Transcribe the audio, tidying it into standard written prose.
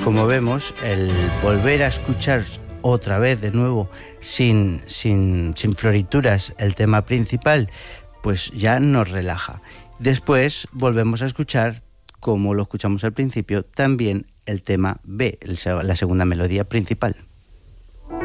como vemos, el volver a escuchar otra vez de nuevo sin florituras el tema principal, pues ya nos relaja. Después volvemos a escuchar, como lo escuchamos al principio, también el tema B, la segunda melodía principal.